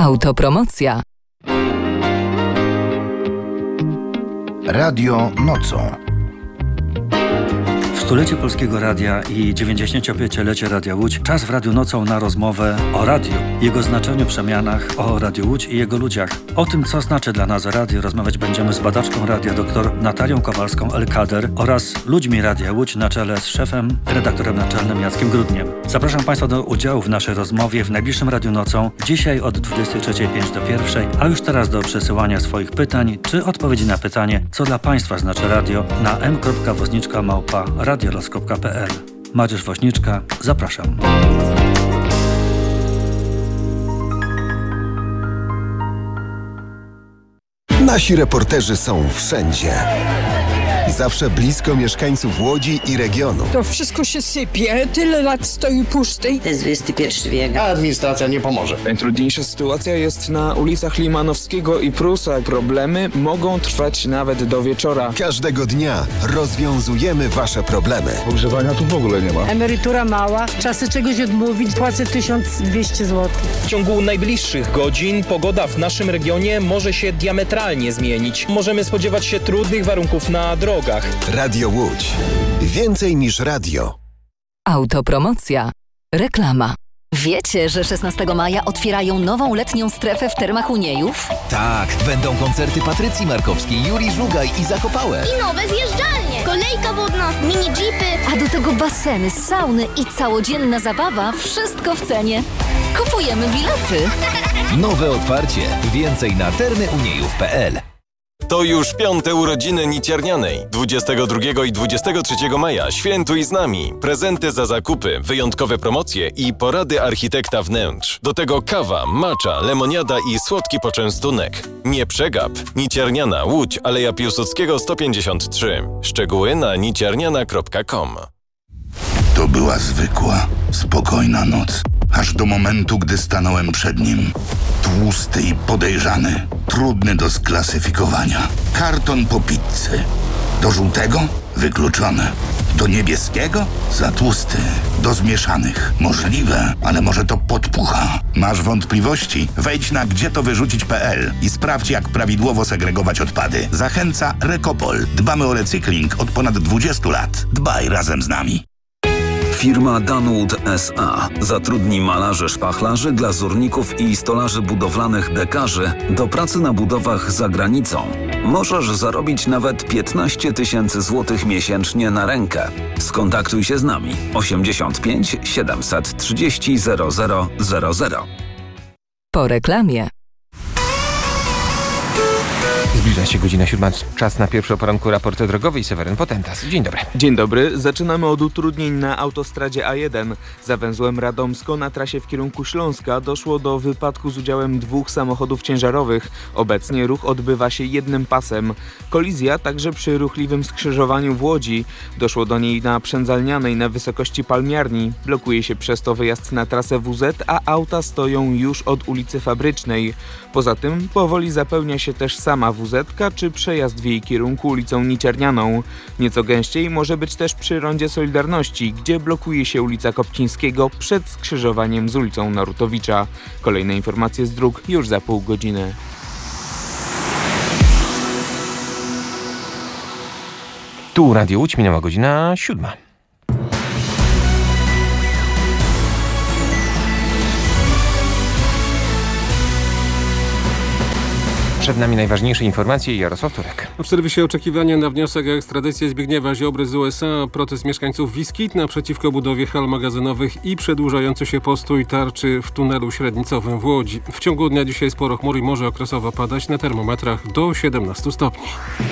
Autopromocja. Radio nocą. W stulecie Polskiego Radia i 95-lecie Radia Łódź czas w Radiu Nocą na rozmowę o radiu, jego znaczeniu, przemianach, o Radiu Łódź i jego ludziach. O tym, co znaczy dla nas radio, rozmawiać będziemy z badaczką radia dr Natalią Kowalską-Elkader oraz ludźmi Radia Łódź na czele z szefem, redaktorem naczelnym Jackiem Grudniem. Zapraszam Państwa do udziału w naszej rozmowie w najbliższym Radiu Nocą, dzisiaj od 23:05 do 1:00, a już teraz do przesyłania swoich pytań, czy odpowiedzi na pytanie, co dla Państwa znaczy radio, na m.woźniczka@radiolos.pl. Mariusz Woźniczka, zapraszam. Nasi reporterzy są wszędzie. Zawsze blisko mieszkańców Łodzi i regionu. To wszystko się sypie, tyle lat stoi pusty. To jest XXI wiek. A administracja nie pomoże. Najtrudniejsza sytuacja jest na ulicach Limanowskiego i Prusa. Problemy mogą trwać nawet do wieczora. Każdego dnia rozwiązujemy Wasze problemy. Ogrzewania tu w ogóle nie ma. Emerytura mała, czasy czegoś odmówić, płacę 1200 zł. W ciągu najbliższych godzin pogoda w naszym regionie może się diametralnie zmienić. Możemy spodziewać się trudnych warunków na drogach. Radio Łódź. Więcej niż radio. Autopromocja. Reklama. Wiecie, że 16 maja otwierają nową letnią strefę w Termach Uniejów? Tak, będą koncerty Patrycji Markowskiej, Juri Żugaj i Zakopałe. I nowe zjeżdżalnie, kolejka wodna, mini jeepy. A do tego baseny, sauny i całodzienna zabawa, wszystko w cenie. Kupujemy bilety. Nowe otwarcie. Więcej na termyuniejów.pl. To już 5. urodziny Niciernianej. 22 i 23 maja świętuj z nami. Prezenty za zakupy, wyjątkowe promocje i porady architekta wnętrz. Do tego kawa, macza, lemoniada i słodki poczęstunek. Nie przegap. Nicierniana, Łódź, Aleja Piłsudskiego 153. Szczegóły na nicierniana.com. To była zwykła, spokojna noc. Aż do momentu, gdy stanąłem przed nim. Tłusty i podejrzany. Trudny do sklasyfikowania. Karton po pizzy. Do żółtego? Wykluczone. Do niebieskiego? Za tłusty. Do zmieszanych? Możliwe, ale może to podpucha. Masz wątpliwości? Wejdź na gdzietowyrzucić.pl i sprawdź, jak prawidłowo segregować odpady. Zachęca Recopol. Dbamy o recykling od ponad 20 lat. Dbaj razem z nami. Firma Danwood S.A. zatrudni malarzy, szpachlarzy, glazurników i stolarzy budowlanych dekarzy do pracy na budowach za granicą. Możesz zarobić nawet 15 000 złotych miesięcznie na rękę. Skontaktuj się z nami 85 730 0000. Po reklamie. Zbliża się godzina 7. Czas na pierwszy o poranku raport drogowy. Seweryn Potentas. Dzień dobry. Dzień dobry. Zaczynamy od utrudnień na autostradzie A1. Za węzłem Radomsko na trasie w kierunku Śląska doszło do wypadku z udziałem 2 samochodów ciężarowych. Obecnie ruch odbywa się jednym pasem. Kolizja także przy ruchliwym skrzyżowaniu w Łodzi. Doszło do niej na Przędzalnianej na wysokości Palmiarni. Blokuje się przez to wyjazd na trasę WZ, a auta stoją już od ulicy Fabrycznej. Poza tym powoli zapełnia się też sama WZ czy przejazd w jej kierunku ulicą Niciernianą. Nieco gęściej może być też przy rondzie Solidarności, gdzie blokuje się ulica Kopcińskiego przed skrzyżowaniem z ulicą Narutowicza. Kolejne informacje z dróg już za pół godziny. Tu Radio Łódź, minęła godzina 7. Przed nami najważniejsze informacje. Jarosław Turek. W serwisie oczekiwania na wniosek o ekstradycję Zbigniewa Ziobry z USA, protest mieszkańców Wiskit naprzeciwko budowie hal magazynowych i przedłużający się postój tarczy w tunelu średnicowym w Łodzi. W ciągu dnia dzisiaj sporo chmur i może okresowo padać, na termometrach do 17 stopni.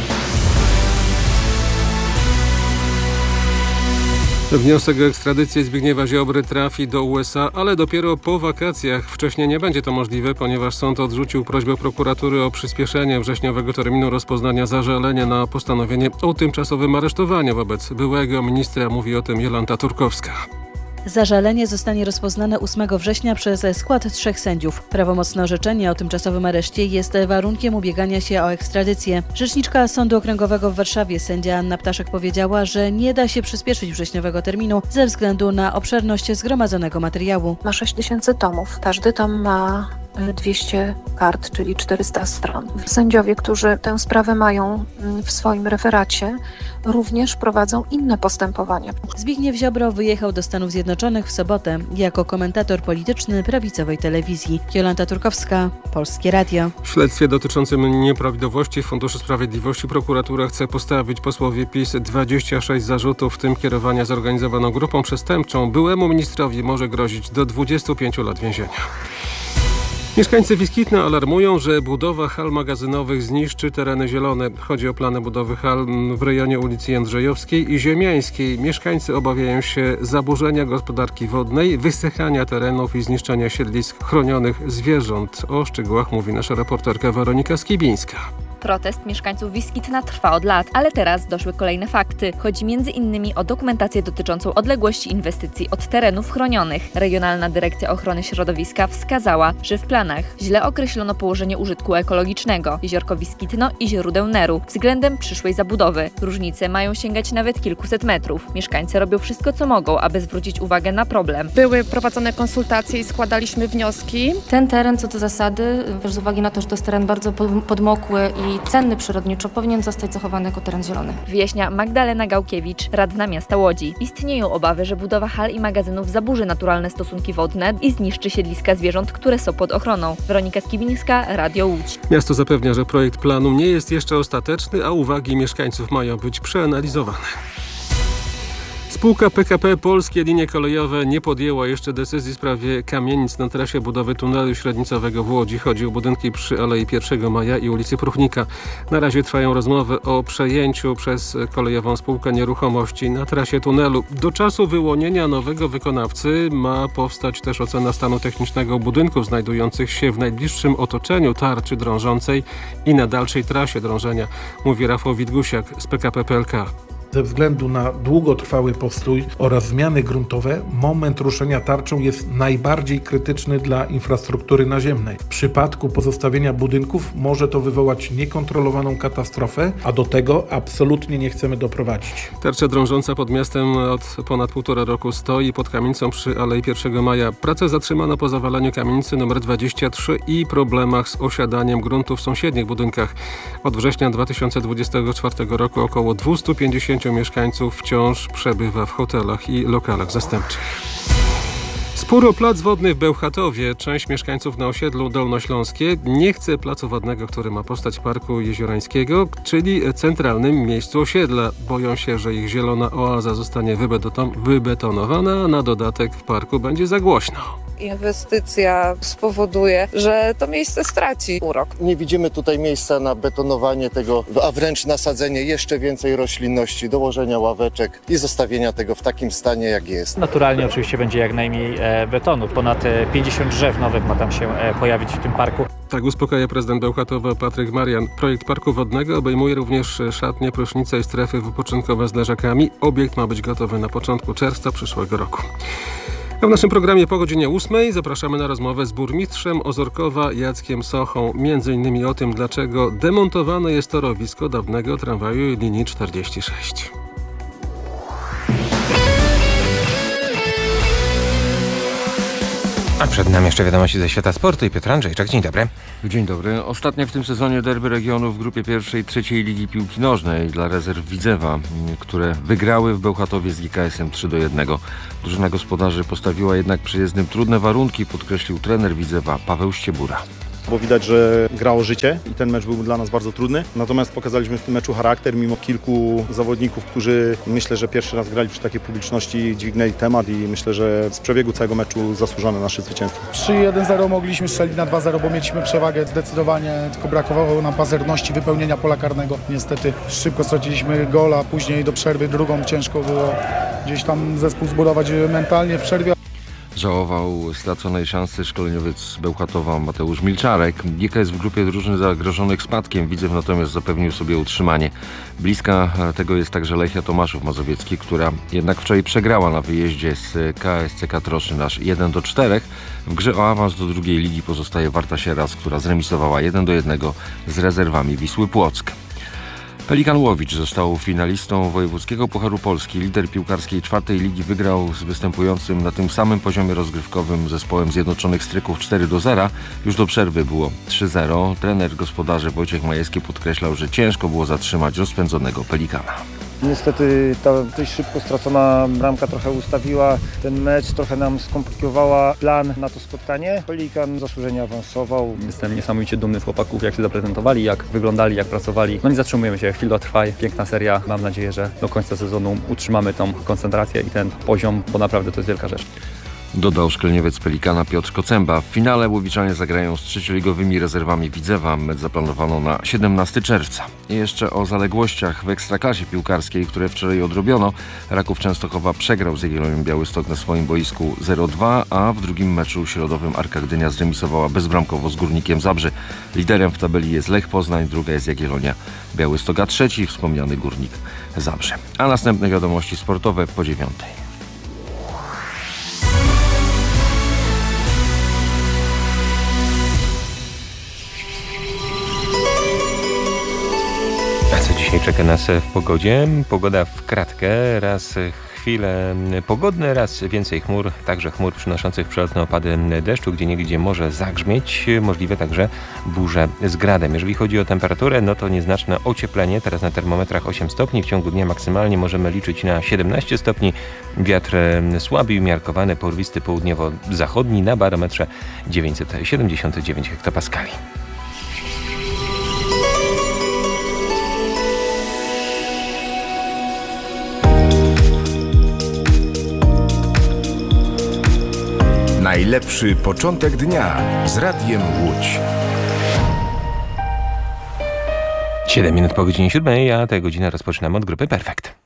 Wniosek o ekstradycję Zbigniewa Ziobry trafi do USA, ale dopiero po wakacjach. Wcześniej nie będzie to możliwe, ponieważ sąd odrzucił prośbę prokuratury o przyspieszenie wrześniowego terminu rozpoznania zażalenia na postanowienie o tymczasowym aresztowaniu wobec byłego ministra. Mówi o tym Jolanta Turkowska. Zażalenie zostanie rozpoznane 8 września przez skład 3 sędziów. Prawomocne orzeczenie o tymczasowym areszcie jest warunkiem ubiegania się o ekstradycję. Rzeczniczka Sądu Okręgowego w Warszawie, sędzia Anna Ptaszek, powiedziała, że nie da się przyspieszyć wrześniowego terminu ze względu na obszerność zgromadzonego materiału. Ma 6000 tomów. Każdy tom ma 200 kart, czyli 400 stron. Sędziowie, którzy tę sprawę mają w swoim referacie, również prowadzą inne postępowania. Zbigniew Ziobro wyjechał do Stanów Zjednoczonych w sobotę jako komentator polityczny prawicowej telewizji. Jolanta Turkowska, Polskie Radio. W śledztwie dotyczącym nieprawidłowości w Funduszu Sprawiedliwości prokuratura chce postawić posłowi PiS 26 zarzutów, w tym kierowania zorganizowaną grupą przestępczą. Byłemu ministrowi może grozić do 25 lat więzienia. Mieszkańcy Wiskitna alarmują, że budowa hal magazynowych zniszczy tereny zielone. Chodzi o plany budowy hal w rejonie ulicy Jędrzejowskiej i Ziemiańskiej. Mieszkańcy obawiają się zaburzenia gospodarki wodnej, wysychania terenów i zniszczenia siedlisk chronionych zwierząt. O szczegółach mówi nasza reporterka Weronika Skibińska. Protest mieszkańców Wiskitna trwa od lat, ale teraz doszły kolejne fakty. Chodzi m.in. o dokumentację dotyczącą odległości inwestycji od terenów chronionych. Regionalna Dyrekcja Ochrony Środowiska wskazała, że w planach źle określono położenie użytku ekologicznego Jeziorko Wiskitno i źródeł Neru względem przyszłej zabudowy. Różnice mają sięgać nawet kilkuset metrów. Mieszkańcy robią wszystko, co mogą, aby zwrócić uwagę na problem. Były prowadzone konsultacje i składaliśmy wnioski. Ten teren co do zasady, z uwagi na to, że to jest teren bardzo podmokły i cenny przyrodniczo, powinien zostać zachowany jako teren zielony. Wyjaśnia Magdalena Gałkiewicz, radna miasta Łodzi. Istnieją obawy, że budowa hal i magazynów zaburzy naturalne stosunki wodne i zniszczy siedliska zwierząt, które są pod ochroną. Weronika Skibińska, Radio Łódź. Miasto zapewnia, że projekt planu nie jest jeszcze ostateczny, a uwagi mieszkańców mają być przeanalizowane. Spółka PKP Polskie Linie Kolejowe nie podjęła jeszcze decyzji w sprawie kamienic na trasie budowy tunelu średnicowego w Łodzi. Chodzi o budynki przy Alei 1 Maja i ulicy Pruchnika. Na razie trwają rozmowy o przejęciu przez kolejową spółkę nieruchomości na trasie tunelu. Do czasu wyłonienia nowego wykonawcy ma powstać też ocena stanu technicznego budynków znajdujących się w najbliższym otoczeniu tarczy drążącej i na dalszej trasie drążenia, mówi Rafał Witgusiak z PKP PLK. Ze względu na długotrwały postój oraz zmiany gruntowe, moment ruszenia tarczą jest najbardziej krytyczny dla infrastruktury naziemnej. W przypadku pozostawienia budynków może to wywołać niekontrolowaną katastrofę, a do tego absolutnie nie chcemy doprowadzić. Tarcza drążąca pod miastem od ponad 1,5 roku stoi pod kamienicą przy Alei 1 Maja. Pracę zatrzymano po zawaleniu kamienicy nr 23 i problemach z osiadaniem gruntu w sąsiednich budynkach. Od września 2024 roku około 250 mieszkańców wciąż przebywa w hotelach i lokalach zastępczych. Spór o plac wodny w Bełchatowie. Część mieszkańców na osiedlu Dolnośląskie nie chce placu wodnego, który ma powstać w Parku Jeziorańskiego, czyli centralnym miejscu osiedla. Boją się, że ich zielona oaza zostanie wybetonowana, a na dodatek w parku będzie za głośno. Inwestycja spowoduje, że to miejsce straci urok. Nie widzimy tutaj miejsca na betonowanie tego, a wręcz nasadzenie jeszcze więcej roślinności, dołożenia ławeczek i zostawienia tego w takim stanie, jak jest. Naturalnie oczywiście będzie jak najmniej betonu. Ponad 50 drzew nowych ma tam się pojawić w tym parku. Tak uspokaja prezydent Bełchatowa Patryk Marian. Projekt parku wodnego obejmuje również szatnie, prysznice i strefy wypoczynkowe z leżakami. Obiekt ma być gotowy na początku czerwca przyszłego roku. A w naszym programie po godzinie 8 zapraszamy na rozmowę z burmistrzem Ozorkowa Jackiem Sochą. Między innymi o tym, dlaczego demontowane jest torowisko dawnego tramwaju linii 46. A przed nami jeszcze wiadomości ze świata sportu i Piotr Andrzejczak. Dzień dobry. Dzień dobry. Ostatnie w tym sezonie derby regionu w grupie pierwszej, trzeciej Ligi Piłki Nożnej dla rezerw Widzewa, które wygrały w Bełchatowie z GKS-em 3-1. Drużyna gospodarzy postawiła jednak przyjezdnym trudne warunki, podkreślił trener Widzewa Paweł Ściebura. Bo widać, że grało życie i ten mecz był dla nas bardzo trudny. Natomiast pokazaliśmy w tym meczu charakter, mimo kilku zawodników, którzy myślę, że pierwszy raz grali przy takiej publiczności, dźwignęli temat i myślę, że z przebiegu całego meczu zasłużone nasze zwycięstwo. 3-1-0 mogliśmy strzelić na 2-0, bo mieliśmy przewagę zdecydowanie, tylko brakowało nam pazerności, wypełnienia pola karnego. Niestety szybko straciliśmy gola, później do przerwy drugą ciężko było gdzieś tam zespół zbudować mentalnie w przerwie. Żałował straconej szansy szkoleniowiec Bełchatowa Mateusz Milczarek. GKS w grupie drużyn zagrożonych spadkiem. Widzew natomiast zapewnił sobie utrzymanie. Bliska tego jest także Lechia Tomaszów Mazowiecki, która jednak wczoraj przegrała na wyjeździe z KSC Troszyn aż 1-4. W grze o awans do drugiej ligi pozostaje Warta Sieradz, która zremisowała 1-1 z rezerwami Wisły Płock. Pelikan Łowicz został finalistą Wojewódzkiego Pucharu Polski. Lider piłkarskiej 4. ligi wygrał z występującym na tym samym poziomie rozgrywkowym zespołem Zjednoczonych Stryków 4-0. Już do przerwy było 3-0. Trener gospodarzy Wojciech Majewski podkreślał, że ciężko było zatrzymać rozpędzonego Pelikana. Niestety ta dość szybko stracona bramka trochę ustawiła ten mecz, trochę nam skomplikowała plan na to spotkanie. Pelikan zasłużenie awansował. Jestem niesamowicie dumny z chłopaków, jak się zaprezentowali, jak wyglądali, jak pracowali. No nie zatrzymujemy się, chwilę trwa, piękna seria. Mam nadzieję, że do końca sezonu utrzymamy tą koncentrację i ten poziom, bo naprawdę to jest wielka rzecz. Dodał szkoleniowiec Pelikana Piotr Kocęba. W finale Łowiczanie zagrają z trzecioligowymi rezerwami Widzewa. Mecz zaplanowano na 17 czerwca. I jeszcze o zaległościach w Ekstraklasie piłkarskiej, które wczoraj odrobiono. Raków Częstochowa przegrał z Jagiellonią Białystok na swoim boisku 0-2, a w drugim meczu środowym Arka Gdynia zremisowała bezbramkowo z Górnikiem Zabrze. Liderem w tabeli jest Lech Poznań, druga jest Jagiellonia Białystok, a trzeci wspomniany Górnik Zabrze. A następne wiadomości sportowe po 9:00. Dzisiaj czeka nas w pogodzie. Pogoda w kratkę, raz chwile pogodne, raz więcej chmur, także chmur przynoszących przelotne opady deszczu, gdzieniegdzie może zagrzmieć, możliwe także burze z gradem. Jeżeli chodzi o temperaturę, no to nieznaczne ocieplenie, teraz na termometrach 8 stopni, w ciągu dnia maksymalnie możemy liczyć na 17 stopni, wiatr słaby i umiarkowany, porwisty południowo-zachodni, na barometrze 979 hektopaskali. Najlepszy początek dnia z Radiem Łódź. 7 minut po godzinie 7, a tę godzinę rozpoczynamy od grupy Perfekt.